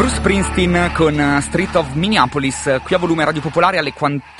Bruce Springsteen con Street of Minneapolis, qui a Volume Radio Popolare alle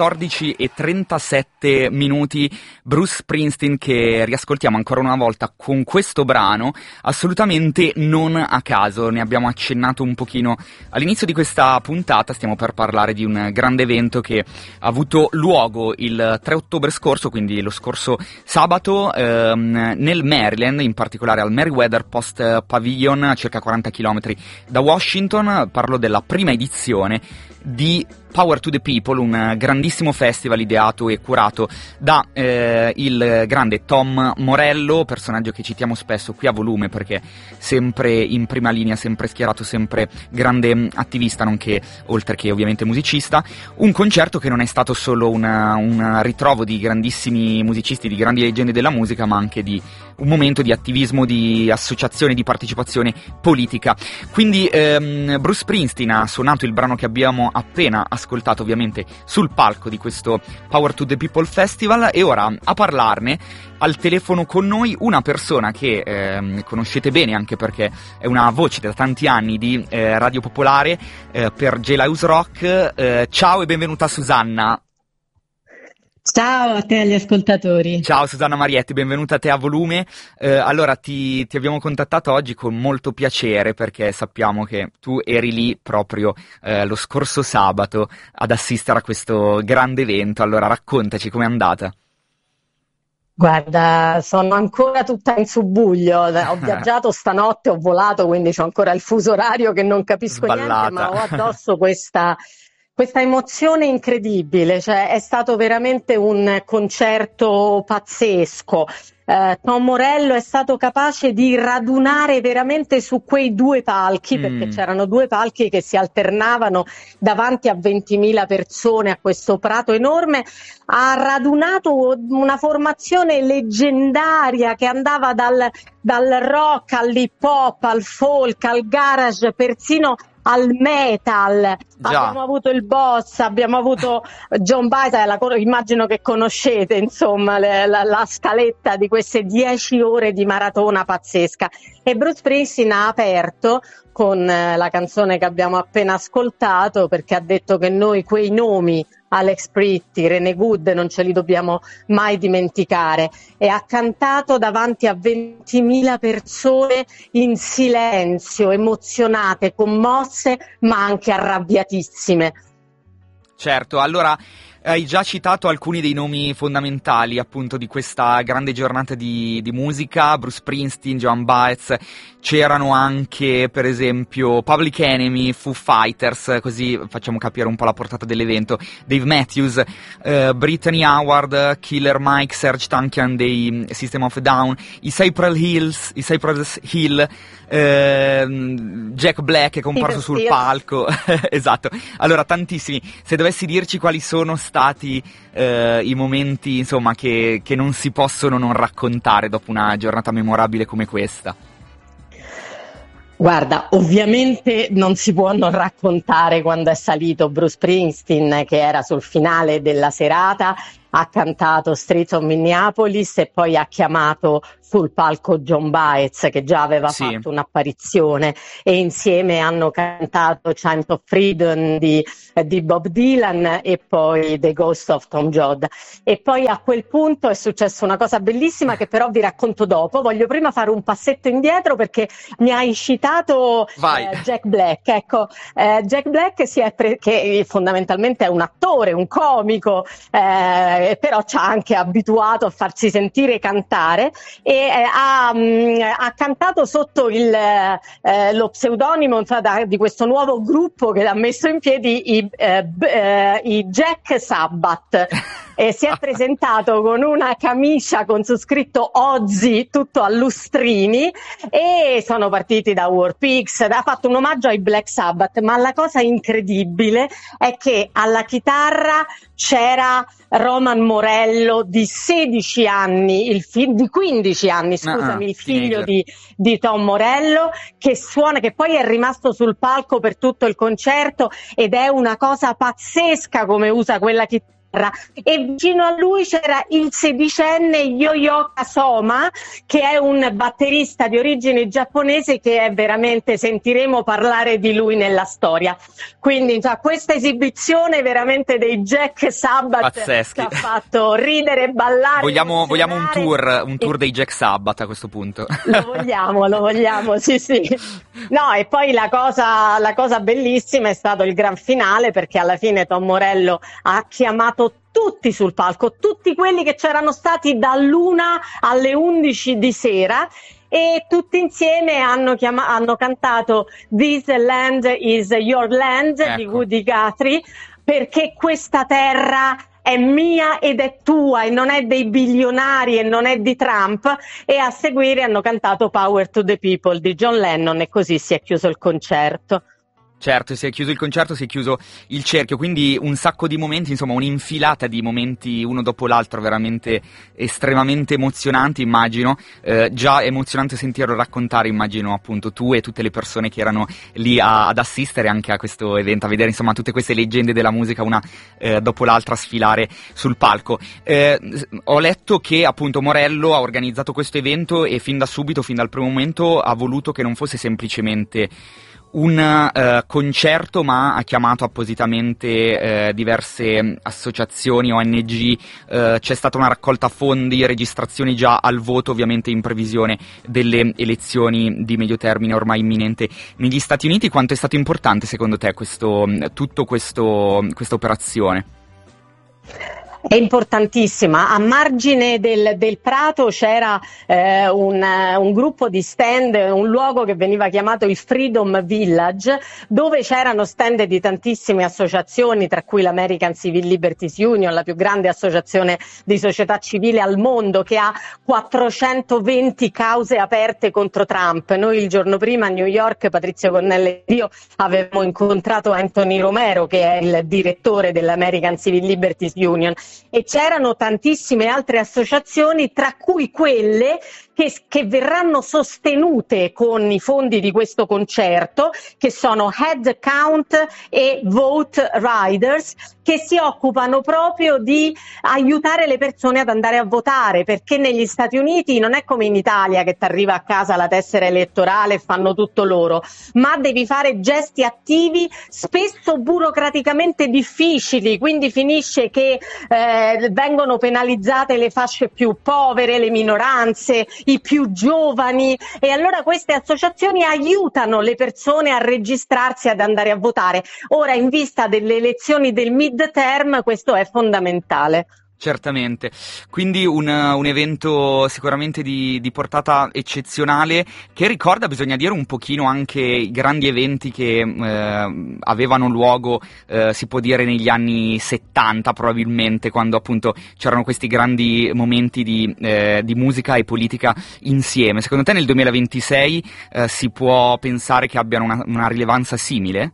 14:37 minuti. Bruce Springsteen che riascoltiamo ancora una volta con questo brano, assolutamente non a caso. Ne abbiamo accennato un pochino all'inizio di questa puntata. Stiamo per parlare di un grande evento che ha avuto luogo il 3 ottobre scorso, quindi lo scorso sabato, nel Maryland, in particolare al Meriwether Post Pavilion, a circa 40 km da Washington. Parlo della prima edizione di Power to the People, un grandissimo festival ideato e curato da il grande Tom Morello, personaggio che citiamo spesso qui a Volume perché sempre in prima linea, sempre schierato, sempre grande attivista, nonché oltre che ovviamente musicista. Un concerto che non è stato solo un ritrovo di grandissimi musicisti, di grandi leggende della musica, ma anche di un momento di attivismo, di associazione, di partecipazione politica. Quindi Bruce Springsteen ha suonato il brano che abbiamo appena ascoltato, ovviamente sul palco di questo Power to the People Festival, e ora a parlarne al telefono con noi una persona che conoscete bene, anche perché è una voce da tanti anni di Radio Popolare per Jailhouse Rock. Ciao e benvenuta Susanna. Ciao a te e agli ascoltatori. Ciao Susanna Marietti, benvenuta a te a Volume. Allora ti abbiamo contattato oggi con molto piacere perché sappiamo che tu eri lì proprio lo scorso sabato ad assistere a questo grande evento. Allora raccontaci com'è andata. Guarda, sono ancora tutta in subbuglio, ho viaggiato stanotte, ho volato, quindi c'ho ancora il fuso orario che non capisco Sballata. niente, ma ho addosso questa emozione incredibile, cioè è stato veramente un concerto pazzesco. Tom Morello è stato capace di radunare veramente su quei due palchi, perché c'erano due palchi che si alternavano davanti a 20.000 persone a questo prato enorme. Ha radunato una formazione leggendaria che andava dal rock all'hip hop, al folk, al garage, persino al metal. Già. Abbiamo avuto il Boss, abbiamo avuto John Baez, immagino che conoscete insomma la scaletta di queste 10 ore di maratona pazzesca, e Bruce Springsteen ha aperto con la canzone che abbiamo appena ascoltato, perché ha detto che noi quei nomi, Alex Pretty, René Good, non ce li dobbiamo mai dimenticare, e ha cantato davanti a 20.000 persone in silenzio, emozionate, commosse, ma anche arrabbiatissime. Certo, allora hai già citato alcuni dei nomi fondamentali appunto di questa grande giornata di musica: Bruce Springsteen, Joan Baez, c'erano anche per esempio Public Enemy, Foo Fighters, così facciamo capire un po' la portata dell'evento, Dave Matthews, Brittany Howard, Killer Mike, Serge Tankian dei System of a Down, i Cypress Hill, Jack Black è comparso sul palco. Esatto, allora tantissimi. Se dovessi dirci quali sono stati i momenti insomma che non si possono non raccontare dopo una giornata memorabile come questa. Guarda, ovviamente non si può non raccontare quando è salito Bruce Springsteen, che era sul finale della serata, ha cantato Streets of Minneapolis e poi ha chiamato sul palco John Baez, che già aveva fatto un'apparizione, e insieme hanno cantato Chant of Freedom di Bob Dylan e poi The Ghost of Tom Joad. E poi a quel punto è successa una cosa bellissima che però vi racconto dopo. Voglio prima fare un passetto indietro perché mi hai citato Jack Black. Ecco, Jack Black che fondamentalmente è un attore, un comico, però ci ha anche abituato a farsi sentire cantare, e ha cantato sotto lo pseudonimo di questo nuovo gruppo che ha messo in piedi i Jack Sabbath. E si è presentato con una camicia con su scritto Ozzy, tutto a lustrini, e sono partiti da War Pigs, ha fatto un omaggio ai Black Sabbath, ma la cosa incredibile è che alla chitarra c'era Roman Morello di 16 anni, di 15 anni, scusami, il figlio di Tom Morello, che suona, che poi è rimasto sul palco per tutto il concerto, ed è una cosa pazzesca come usa quella chitarra e vicino a lui c'era il sedicenne Yo-Yo Kasoma, che è un batterista di origine giapponese che è veramente, sentiremo parlare di lui nella storia. Quindi questa esibizione veramente dei Jack Sabbath pazzeschi, ci ha fatto ridere e ballare. Vogliamo un tour dei Jack Sabbath a questo punto. Lo vogliamo, sì. No, e poi la cosa bellissima è stato il gran finale, perché alla fine Tom Morello ha chiamato tutti sul palco, tutti quelli che c'erano stati dall'1 alle 11 di sera, e tutti insieme hanno cantato This Land is Your Land, ecco, di Woody Guthrie, perché questa terra è mia ed è tua e non è dei bilionari e non è di Trump. E a seguire hanno cantato Power to the People di John Lennon, e così si è chiuso il concerto. Certo, si è chiuso il concerto, si è chiuso il cerchio, quindi un sacco di momenti, insomma un'infilata di momenti uno dopo l'altro veramente estremamente emozionanti, immagino. Già emozionante sentirlo raccontare, immagino appunto tu e tutte le persone che erano lì ad assistere anche a questo evento, a vedere insomma tutte queste leggende della musica una dopo l'altra sfilare sul palco. Ho letto che appunto Morello ha organizzato questo evento e fin da subito, fin dal primo momento, ha voluto che non fosse semplicemente un concerto, ma ha chiamato appositamente diverse associazioni, ONG, c'è stata una raccolta fondi, registrazioni già al voto, ovviamente in previsione delle elezioni di medio termine ormai imminente negli Stati Uniti. Quanto è stato importante secondo te questa operazione? È importantissima. A margine del prato c'era un gruppo di stand, un luogo che veniva chiamato il Freedom Village, dove c'erano stand di tantissime associazioni, tra cui l'American Civil Liberties Union, la più grande associazione di società civile al mondo, che ha 420 cause aperte contro Trump. Noi il giorno prima a New York, Patrizio Connelle e io, avevamo incontrato Anthony Romero, che è il direttore dell'American Civil Liberties Union, e c'erano tantissime altre associazioni, tra cui quelle che verranno sostenute con i fondi di questo concerto, che sono Head Count e Vote Riders, che si occupano proprio di aiutare le persone ad andare a votare, perché negli Stati Uniti non è come in Italia che ti arriva a casa la tessera elettorale e fanno tutto loro, ma devi fare gesti attivi, spesso burocraticamente difficili, quindi finisce che vengono penalizzate le fasce più povere, le minoranze, i più giovani, e allora queste associazioni aiutano le persone a registrarsi ad andare a votare. Ora, in vista delle elezioni del midterm, questo è fondamentale. Certamente, quindi un evento sicuramente di portata eccezionale, che ricorda, bisogna dire, un pochino anche i grandi eventi che avevano luogo, si può dire, negli anni 70 probabilmente, quando appunto c'erano questi grandi momenti di musica e politica insieme. Secondo te nel 2026 si può pensare che abbiano una rilevanza simile?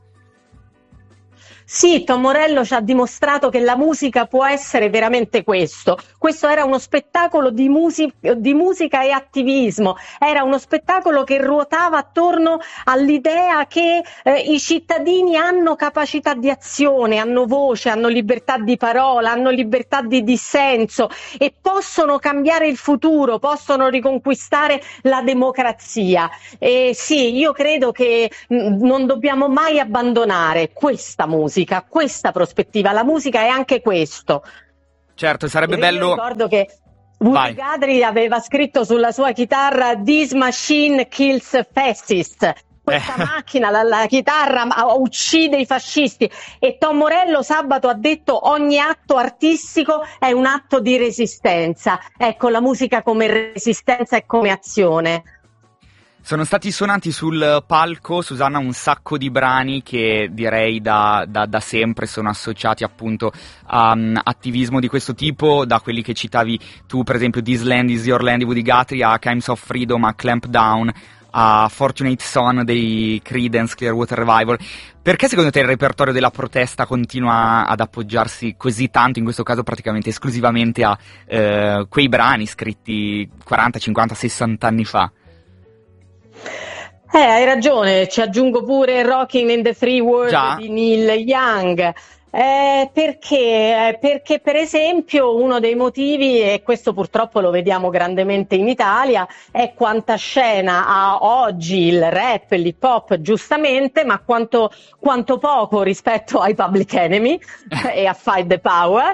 Sì, Tom Morello ci ha dimostrato che la musica può essere veramente questo. Questo era uno spettacolo di musica e attivismo, era uno spettacolo che ruotava attorno all'idea che i cittadini hanno capacità di azione, hanno voce, hanno libertà di parola, hanno libertà di dissenso e possono cambiare il futuro, possono riconquistare la democrazia. E sì, io credo che non dobbiamo mai abbandonare questa musica, questa prospettiva. La musica è anche questo. Certo, sarebbe bello. Ricordo che Woody Guthrie aveva scritto sulla sua chitarra "This machine kills fascists". Questa macchina, la chitarra, uccide i fascisti. E Tom Morello sabato ha detto: ogni atto artistico è un atto di resistenza. Ecco, la musica come resistenza e come azione. Sono stati suonati sul palco, Susanna, un sacco di brani che direi da sempre sono associati appunto a attivismo di questo tipo, da quelli che citavi tu, per esempio This Land is Your Land di Woody Guthrie, a Chimes of Freedom, a Clamp Down, a Fortunate Son dei Creedence Clearwater Revival. Perché secondo te il repertorio della protesta continua ad appoggiarsi così tanto, in questo caso praticamente esclusivamente a quei brani scritti 40, 50, 60 anni fa? Hai ragione, ci aggiungo pure Rocking in the Free World di Neil Young. Perché per esempio uno dei motivi, e questo purtroppo lo vediamo grandemente in Italia, è quanta scena ha oggi il rap e l'hip hop, giustamente, ma quanto poco rispetto ai Public Enemy e a Fight the Power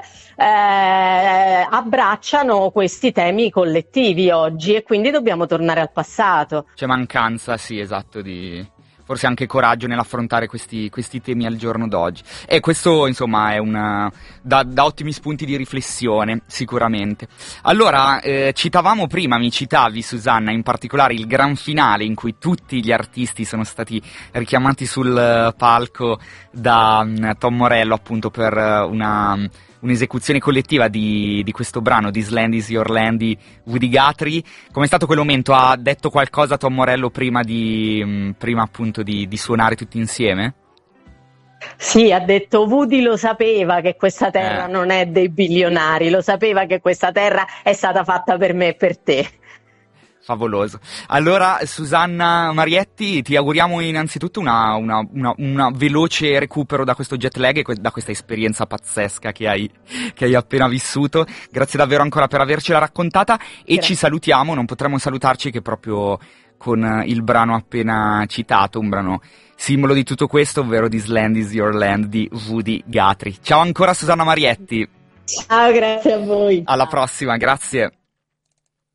abbracciano questi temi collettivi oggi, e quindi dobbiamo tornare al passato. C'è mancanza, sì, esatto, di forse anche coraggio nell'affrontare questi temi al giorno d'oggi. E questo, insomma, è da ottimi spunti di riflessione, sicuramente. Allora, mi citavi, Susanna, in particolare il gran finale in cui tutti gli artisti sono stati richiamati sul palco da Tom Morello, appunto, per un'esecuzione collettiva di questo brano, This Land Is Your Land di Woody Guthrie. Com'è stato quel momento? Ha detto qualcosa Tom Morello prima appunto di suonare tutti insieme? Sì, ha detto Woody lo sapeva che questa terra non è dei bilionari, lo sapeva che questa terra è stata fatta per me e per te. Favoloso. Allora, Susanna Marietti, ti auguriamo innanzitutto una veloce recupero da questo jet lag e da questa esperienza pazzesca che hai appena vissuto. Grazie davvero ancora per avercela raccontata e Ci salutiamo, non potremo salutarci che proprio con il brano appena citato, un brano simbolo di tutto questo, ovvero This Land Is Your Land di Woody Guthrie. Ciao ancora Susanna Marietti. Ciao, grazie a voi. Alla prossima, grazie.